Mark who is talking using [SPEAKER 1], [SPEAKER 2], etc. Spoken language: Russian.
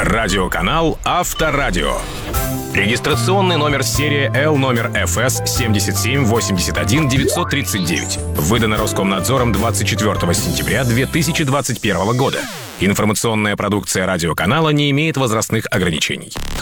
[SPEAKER 1] Радиоканал Авторадио. Регистрационный номер серии L номер ФС 7781939. Выдано Роскомнадзором 24 сентября 2021 года. Информационная продукция радиоканала не имеет возрастных ограничений.